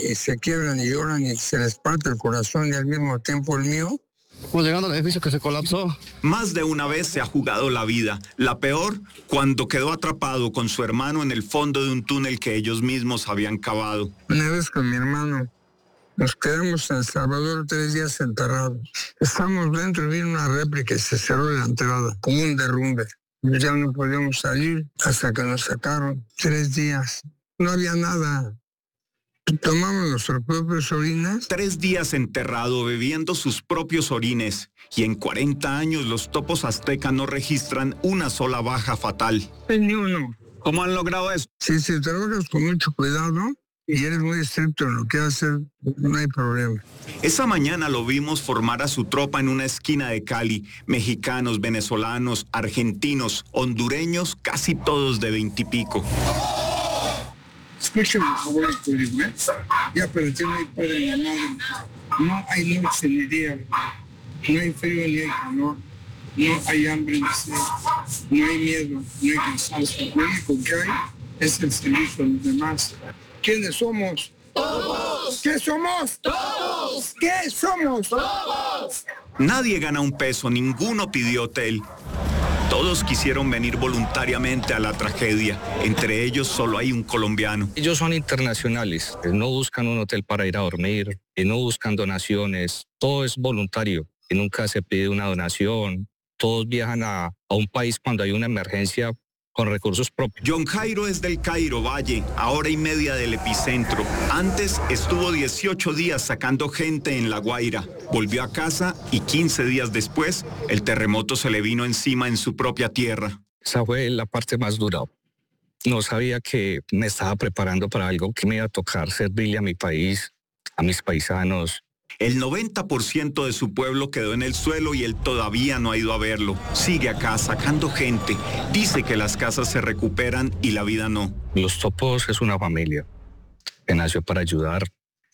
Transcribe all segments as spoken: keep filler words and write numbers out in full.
y se quiebran y lloran y se les parte el corazón y al mismo tiempo el mío. Pues llegando al edificio que se colapsó. Más de una vez se ha jugado la vida. La peor, cuando quedó atrapado con su hermano en el fondo de un túnel que ellos mismos habían cavado. Una vez con mi hermano nos quedamos en El Salvador tres días enterrados. Estamos dentro y vino una réplica y se cerró la entrada, como un derrumbe. Ya no podíamos salir hasta que nos sacaron. Tres días. No había nada. Tomamos nuestros propios orines. Tres días enterrado bebiendo sus propios orines. Y en cuarenta años los topos aztecas no registran una sola baja fatal. Ni uno. ¿Cómo han logrado eso? Sí, si trabajas con mucho cuidado y eres muy estricto en lo que haces, no hay problema. Esa mañana lo vimos formar a su tropa en una esquina de Cali. Mexicanos, venezolanos, argentinos, hondureños, casi todos de veintipico. Escúchame, por favor, ¿eh? Ya, pero tiene mi padre y mi madre. No hay noche ni día. No hay frío ni hay calor. No hay hambre ni sed. No hay miedo, no hay cansancio. Lo único que hay es el servicio a los demás. ¿Quiénes somos? ¡Todos! ¿Qué somos? ¡Todos! ¿Qué somos? ¡Todos! Nadie gana un peso, ninguno pidió hotel. Todos quisieron venir voluntariamente a la tragedia. Entre ellos solo hay un colombiano. Ellos son internacionales. No buscan un hotel para ir a dormir. No buscan donaciones. Todo es voluntario. Y nunca se pide una donación. Todos viajan a, a un país cuando hay una emergencia con recursos propios. John Jairo es del Cairo Valle, a hora y media del epicentro. Antes estuvo dieciocho días sacando gente en La Guaira. Volvió a casa y quince días después el terremoto se le vino encima en su propia tierra. Esa fue la parte más dura. No sabía que me estaba preparando para algo que me iba a tocar servirle a mi país, a mis paisanos. El noventa por ciento de su pueblo quedó en el suelo y él todavía no ha ido a verlo. Sigue acá sacando gente. Dice que las casas se recuperan y la vida no. Los Topos es una familia que nació para ayudar.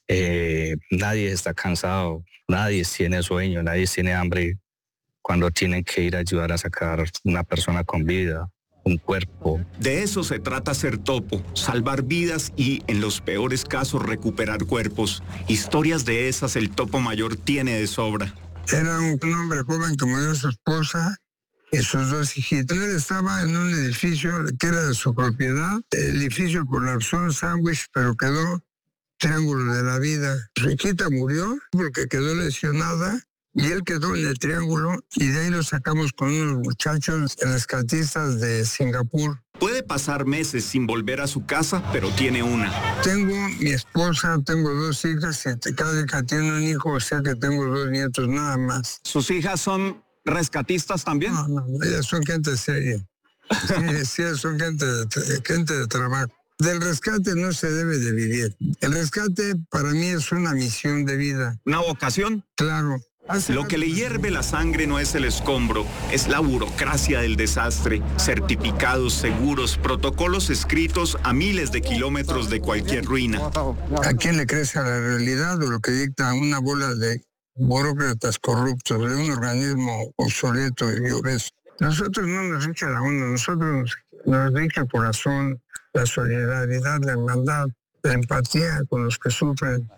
Eh, nadie está cansado, nadie tiene sueño, nadie tiene hambre cuando tienen que ir a ayudar a sacar una persona con vida, un cuerpo. De eso se trata ser topo, salvar vidas y, en los peores casos, recuperar cuerpos. Historias de esas el topo mayor tiene de sobra. Era un hombre joven que murió su esposa y sus dos hijitos. Él estaba en un edificio que era de su propiedad. El edificio colapsó en sándwich, pero quedó triángulo de la vida. Su hijita murió porque quedó lesionada. Y él quedó en el triángulo y de ahí lo sacamos con unos muchachos rescatistas de Singapur. Puede pasar meses sin volver a su casa, pero tiene una. Tengo mi esposa, tengo dos hijas, y cada hija tiene un hijo, o sea que tengo dos nietos, nada más. ¿Sus hijas son rescatistas también? No, no, ellas son gente seria. Sí, sí, son gente de, gente de trabajo. Del rescate no se debe de vivir. El rescate para mí es una misión de vida. ¿Una vocación? Claro. Lo que le hierve la sangre no es el escombro, es la burocracia del desastre. Certificados, seguros, protocolos escritos a miles de kilómetros de cualquier ruina. ¿A quién le crece a la realidad o lo que dicta una bola de burócratas corruptos de un organismo obsoleto y obeso? Nosotros no nos rica la onda, nosotros nos rica el corazón, la solidaridad, la hermandad, la empatía con los que sufren.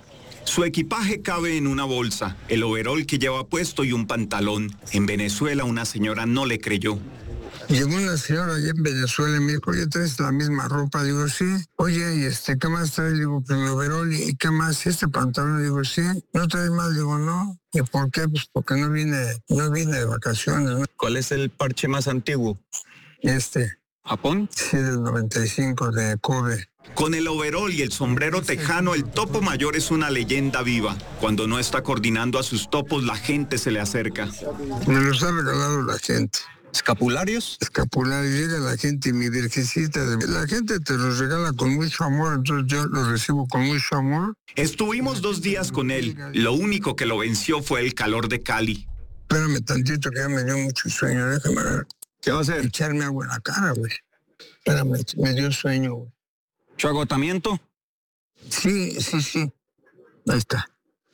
Su equipaje cabe en una bolsa, el overol que lleva puesto y un pantalón. En Venezuela una señora no le creyó. Llegó una señora allá en Venezuela y me dijo, oye, ¿traes la misma ropa? Digo, sí. Oye, ¿y este, qué más traes? Digo, pues mi overol. ¿Y qué más? ¿Este pantalón? Digo, sí. ¿No traes más? Digo, no. ¿Y por qué? Pues porque no vine, no vine de vacaciones, ¿no? ¿Cuál es el parche más antiguo? Este. ¿Japón? Sí, del noventa y cinco, de Kobe. Con el overol y el sombrero tejano, el topo mayor es una leyenda viva. Cuando no está coordinando a sus topos, la gente se le acerca. Me los ha regalado la gente. ¿Escapularios? Escapularios. Llega la gente y mi virgencita. La gente te los regala con mucho amor, entonces yo los recibo con mucho amor. Estuvimos dos días con él. Lo único que lo venció fue el calor de Cali. Espérame tantito que ya me dio mucho sueño. Déjame ver. ¿Qué va a hacer? Echarme agua en la cara, güey. Espérame, me dio sueño, güey. ¿Su agotamiento? Sí, sí, sí. Ahí está.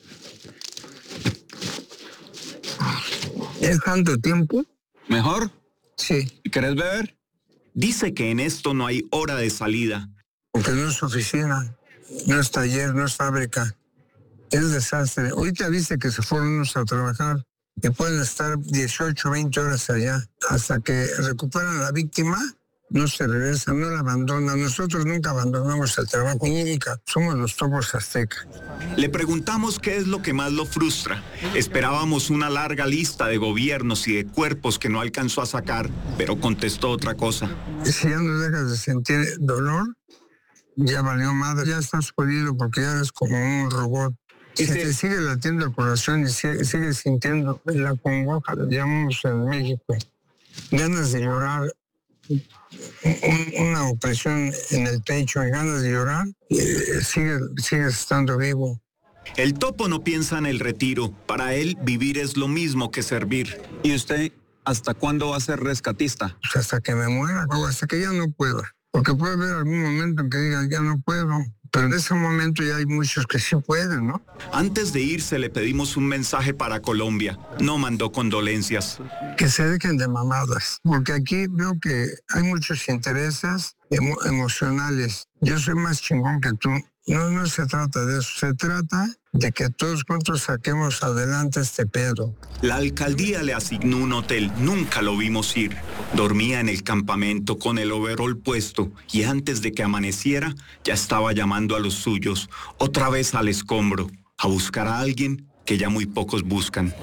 ¿Es tanto tiempo? ¿Mejor? Sí. ¿Querés beber? Dice que en esto no hay hora de salida. Porque no es oficina. no es taller, no es fábrica, es desastre. Ahorita viste que se fueron unos a trabajar, que pueden estar dieciocho, veinte horas allá, hasta que recuperan a la víctima, no se regresan, no la abandonan. Nosotros nunca abandonamos el trabajo, nunca. Somos los Topos Aztecas. Le preguntamos qué es lo que más lo frustra. Esperábamos una larga lista de gobiernos y de cuerpos que no alcanzó a sacar, pero contestó otra cosa. Si ya no dejas de sentir dolor, ya valió madre, ya estás jodido porque ya eres como un robot. Si este... te sigue latiendo el corazón y sigue, sigue sintiendo la congoja, le llamamos en México, ganas de llorar, un, una opresión en el pecho y ganas de llorar, eh, sigue, sigues estando vivo. El Topo no piensa en el retiro. Para él, vivir es lo mismo que servir. ¿Y usted hasta cuándo va a ser rescatista? Pues hasta que me muera, o hasta que ya no pueda. Porque puede haber algún momento en que diga, ya no puedo. Pero en ese momento ya hay muchos que sí pueden, ¿no? Antes de irse le pedimos un mensaje para Colombia. No mandó condolencias. Que se dejen de mamadas. Porque aquí veo que hay muchos intereses emo- emocionales. Yo soy más chingón que tú. No, no se trata de eso. Se trata de que todos juntos saquemos adelante este pedo. La alcaldía le asignó un hotel. Nunca lo vimos ir. Dormía en el campamento con el overol puesto y antes de que amaneciera ya estaba llamando a los suyos, otra vez al escombro, a buscar a alguien que ya muy pocos buscan.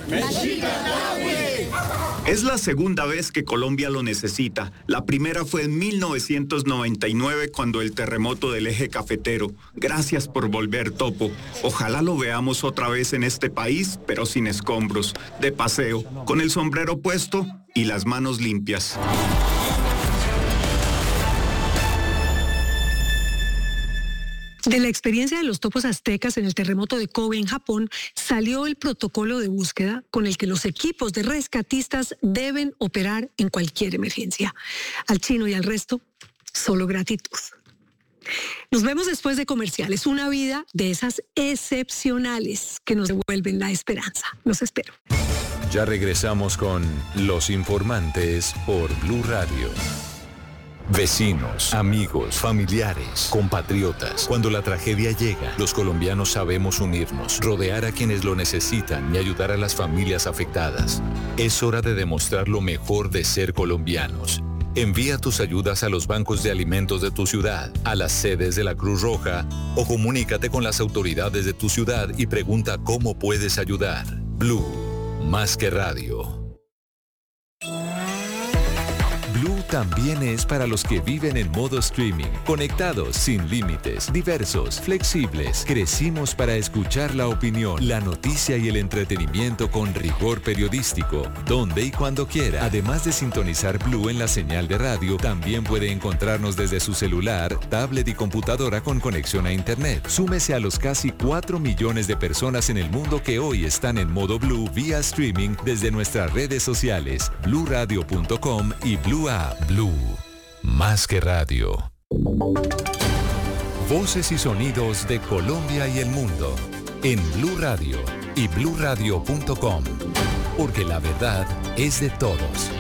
Es la segunda vez que Colombia lo necesita. La primera fue en mil novecientos noventa y nueve cuando el terremoto del eje cafetero. Gracias por volver, Topo. Ojalá lo veamos otra vez en este país, pero sin escombros, de paseo, con el sombrero puesto y las manos limpias. De la experiencia de los Topos Aztecas en el terremoto de Kobe en Japón, salió el protocolo de búsqueda con el que los equipos de rescatistas deben operar en cualquier emergencia. Al chino y al resto, solo gratitud. Nos vemos después de comerciales. Una vida de esas excepcionales que nos devuelven la esperanza. Los espero. Ya regresamos con Los Informantes por Blue Radio. Vecinos, amigos, familiares, compatriotas. Cuando la tragedia llega, los colombianos sabemos unirnos, rodear a quienes lo necesitan y ayudar a las familias afectadas. Es hora de demostrar lo mejor de ser colombianos. Envía tus ayudas a los bancos de alimentos de tu ciudad, a las sedes de la Cruz Roja o comunícate con las autoridades de tu ciudad y pregunta cómo puedes ayudar. Blue, más que radio. Blue también es para los que viven en modo streaming, conectados, sin límites, diversos, flexibles. Crecimos para escuchar la opinión, la noticia y el entretenimiento con rigor periodístico, donde y cuando quiera. Además de sintonizar Blue en la señal de radio, también puede encontrarnos desde su celular, tablet y computadora con conexión a internet. Súmese a los casi cuatro millones de personas en el mundo que hoy están en modo Blue vía streaming desde nuestras redes sociales, blue radio punto com y Blue App. Blue, más que radio. Voces y sonidos de Colombia y el mundo en Blue Radio y blue radio punto com, porque la verdad es de todos.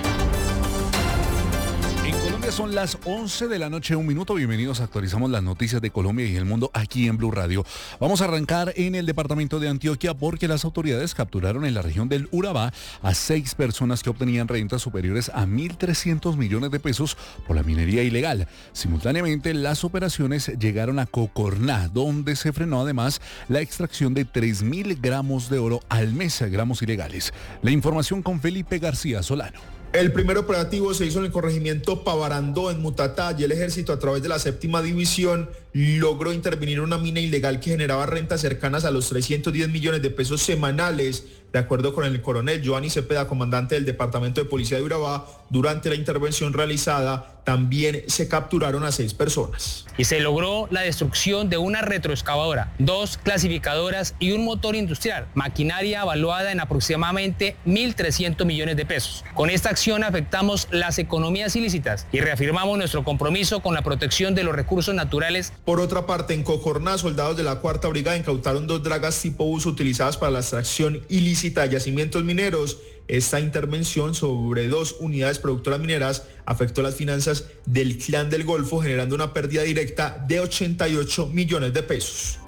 En Colombia son las once de la noche, un minuto. Bienvenidos, actualizamos las noticias de Colombia y el mundo aquí en Blue Radio. Vamos a arrancar en el departamento de Antioquia porque las autoridades capturaron en la región del Urabá a seis personas que obtenían rentas superiores a mil trescientos millones de pesos por la minería ilegal. Simultáneamente, las operaciones llegaron a Cocorná, donde se frenó además la extracción de tres mil gramos de oro al mes, gramos ilegales. La información con Felipe García Solano. El primer operativo se hizo en el corregimiento Pavarandó, en Mutatá, y el ejército, a través de la séptima división, logró intervenir en una mina ilegal que generaba rentas cercanas a los trescientos diez millones de pesos semanales. De acuerdo con el coronel Giovanni Cepeda, comandante del Departamento de Policía de Urabá, durante la intervención realizada también se capturaron a seis personas. Y se logró la destrucción de una retroexcavadora, dos clasificadoras y un motor industrial, maquinaria evaluada en aproximadamente mil trescientos millones de pesos. Con esta acción afectamos las economías ilícitas y reafirmamos nuestro compromiso con la protección de los recursos naturales. Por otra parte, en Cocorná, soldados de la cuarta brigada incautaron dos dragas tipo bus utilizadas para la extracción ilícita de yacimientos mineros. Esta intervención sobre dos unidades productoras mineras afectó las finanzas del Clan del Golfo, generando una pérdida directa de ochenta y ocho millones de pesos.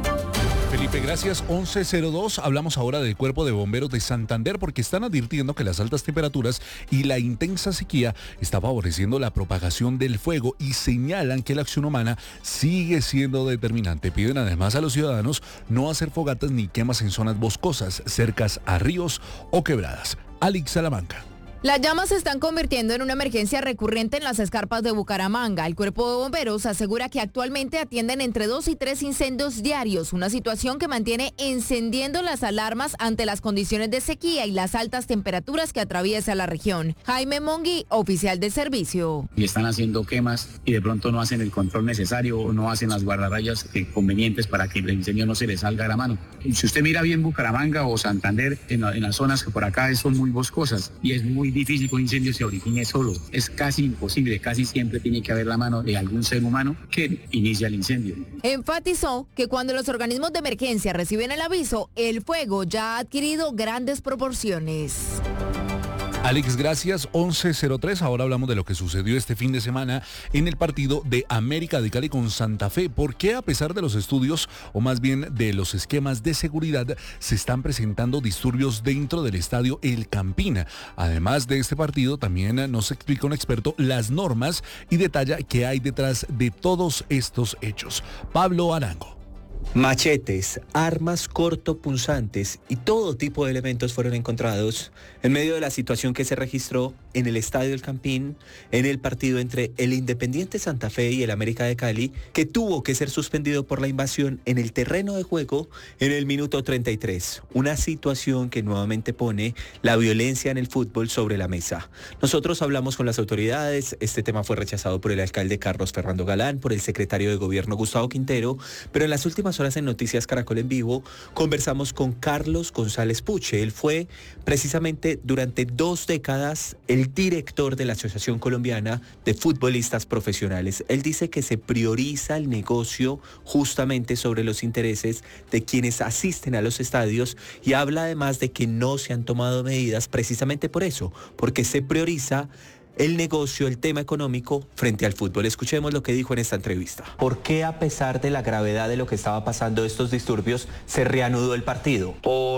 Felipe, gracias. once cero dos. Hablamos ahora del Cuerpo de Bomberos de Santander porque están advirtiendo que las altas temperaturas y la intensa sequía está favoreciendo la propagación del fuego y señalan que la acción humana sigue siendo determinante. Piden además a los ciudadanos no hacer fogatas ni quemas en zonas boscosas, cercas a ríos o quebradas. Alex Salamanca. Las llamas se están convirtiendo en una emergencia recurrente en las escarpas de Bucaramanga. El Cuerpo de Bomberos asegura que actualmente atienden entre dos y tres incendios diarios, una situación que mantiene encendiendo las alarmas ante las condiciones de sequía y las altas temperaturas que atraviesa la región. Jaime Mongui, oficial de servicio. Y están haciendo quemas y de pronto no hacen el control necesario o no hacen las guardarrayas convenientes para que el incendio no se les salga de la mano. Y si usted mira bien Bucaramanga o Santander, en, la, en las zonas que por acá son muy boscosas y es muy difícil que un incendio se origine solo. Es casi imposible, casi siempre tiene que haber la mano de algún ser humano que inicia el incendio. Enfatizó que cuando los organismos de emergencia reciben el aviso, el fuego ya ha adquirido grandes proporciones. Alex, gracias. once cero tres. Ahora hablamos de lo que sucedió este fin de semana en el partido de América de Cali con Santa Fe. ¿Por qué, a pesar de los estudios, o más bien de los esquemas de seguridad, se están presentando disturbios dentro del estadio El Campín? Además de este partido, también nos explica un experto las normas y detalla qué hay detrás de todos estos hechos. Pablo Arango. Machetes, armas cortopunzantes y todo tipo de elementos fueron encontrados en medio de la situación que se registró en el Estadio El Campín en el partido entre el Independiente Santa Fe y el América de Cali, que tuvo que ser suspendido por la invasión en el terreno de juego en el minuto treinta y tres. Una situación que nuevamente pone la violencia en el fútbol sobre la mesa. Nosotros hablamos con las autoridades, este tema fue rechazado por el alcalde Carlos Fernando Galán, por el secretario de Gobierno Gustavo Quintero, pero en las últimas horas en Noticias Caracol en Vivo conversamos con Carlos González Puche. Él fue precisamente durante dos décadas el director de la Asociación Colombiana de Futbolistas Profesionales. Él dice que se prioriza el negocio justamente sobre los intereses de quienes asisten a los estadios y habla además de que no se han tomado medidas precisamente por eso, porque se prioriza el negocio, el tema económico frente al fútbol. Escuchemos lo que dijo en esta entrevista. ¿Por qué, a pesar de la gravedad de lo que estaba pasando, estos disturbios, se reanudó el partido?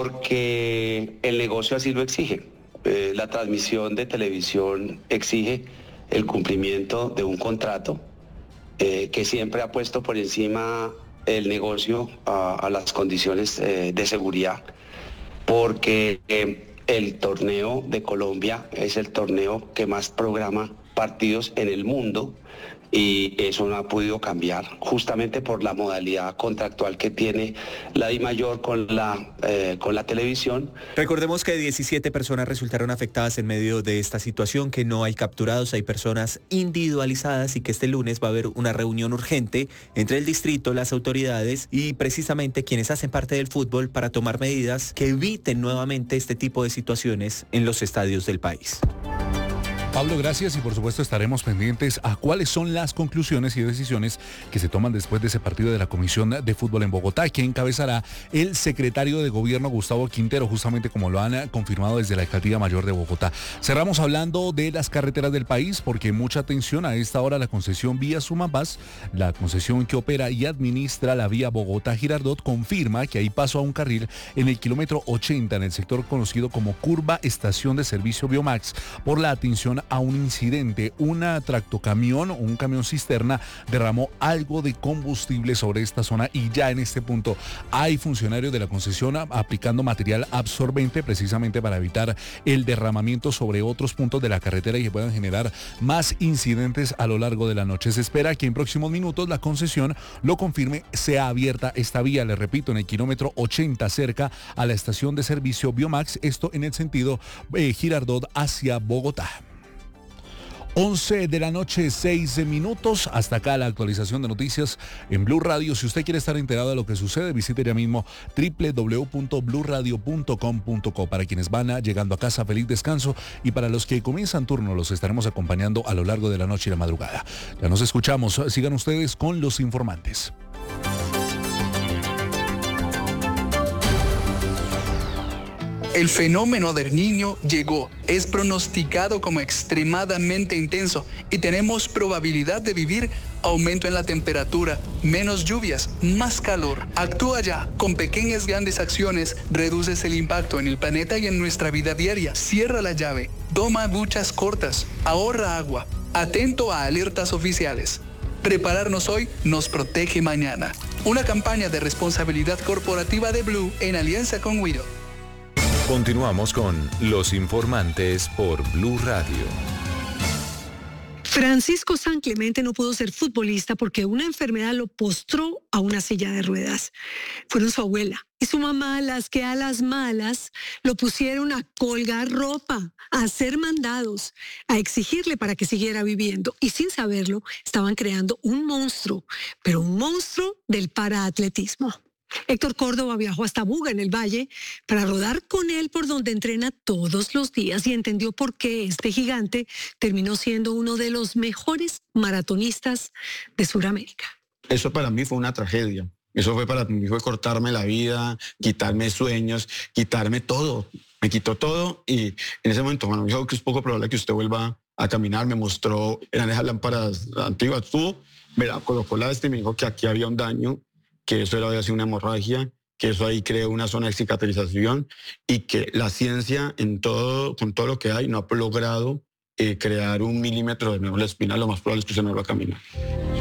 Porque el negocio así lo exige. Eh, la transmisión de televisión exige el cumplimiento de un contrato eh, que siempre ha puesto por encima el negocio a, a las condiciones eh, de seguridad. Porque Eh, el torneo de Colombia es el torneo que más programa partidos en el mundo y eso no ha podido cambiar justamente por la modalidad contractual que tiene la DIMAYOR con la, eh, con la televisión. Recordemos que diecisiete personas resultaron afectadas en medio de esta situación, que no hay capturados, hay personas individualizadas y que este lunes va a haber una reunión urgente entre el distrito, las autoridades y precisamente quienes hacen parte del fútbol para tomar medidas que eviten nuevamente este tipo de situaciones en los estadios del país. Pablo, gracias y por supuesto estaremos pendientes a cuáles son las conclusiones y decisiones que se toman después de ese partido de la Comisión de Fútbol en Bogotá, que encabezará el secretario de Gobierno Gustavo Quintero, justamente como lo han confirmado desde la Alcaldía Mayor de Bogotá. Cerramos hablando de las carreteras del país porque mucha atención a esta hora la concesión Vía Sumapaz, la concesión que opera y administra la vía Bogotá-Girardot, confirma que hay paso a un carril en el kilómetro ochenta en el sector conocido como Curva Estación de Servicio Biomax por la atención a un incidente. Una tractocamión o un camión cisterna derramó algo de combustible sobre esta zona y ya en este punto hay funcionarios de la concesión aplicando material absorbente precisamente para evitar el derramamiento sobre otros puntos de la carretera y que puedan generar más incidentes a lo largo de la noche. Se espera que en próximos minutos la concesión lo confirme, sea abierta esta vía, le repito, en el kilómetro ochenta cerca a la estación de servicio Biomax, esto en el sentido eh, Girardot hacia Bogotá. once de la noche, seis minutos. Hasta acá la actualización de noticias en Blue Radio. Si usted quiere estar enterado de lo que sucede, visite ya mismo doble u doble u doble u punto blue radio punto com punto co. Para quienes van llegando a casa, feliz descanso. Y para los que comienzan turno, los estaremos acompañando a lo largo de la noche y la madrugada. Ya nos escuchamos. Sigan ustedes con los informantes. El fenómeno del Niño llegó, es pronosticado como extremadamente intenso y tenemos probabilidad de vivir aumento en la temperatura, menos lluvias, más calor. Actúa ya, con pequeñas grandes acciones reduces el impacto en el planeta y en nuestra vida diaria. Cierra la llave, toma duchas cortas, ahorra agua, atento a alertas oficiales. Prepararnos hoy nos protege mañana. Una campaña de responsabilidad corporativa de Blue en alianza con Wido. Continuamos con Los Informantes por Blue Radio. Francisco San Clemente no pudo ser futbolista porque una enfermedad lo postró a una silla de ruedas. Fueron su abuela y su mamá las que a las malas lo pusieron a colgar ropa, a hacer mandados, a exigirle para que siguiera viviendo. Y sin saberlo, estaban creando un monstruo, pero un monstruo del paraatletismo. Héctor Córdoba viajó hasta Buga, en el Valle, para rodar con él por donde entrena todos los días y entendió por qué este gigante terminó siendo uno de los mejores maratonistas de Sudamérica. Eso para mí fue una tragedia. Eso fue para mí, fue cortarme la vida, quitarme sueños, quitarme todo. Me quitó todo y en ese momento, bueno, me dijo que es poco probable que usted vuelva a caminar. Me mostró, eran esas lámparas antiguas, tú, me la colocó la este y me dijo que aquí había un daño, que eso era había sido una hemorragia, que eso ahí creó una zona de cicatrización y que la ciencia en todo, con todo lo que hay, no ha logrado eh, crear un milímetro de médula espinal, lo más probable es que usted no va a caminar.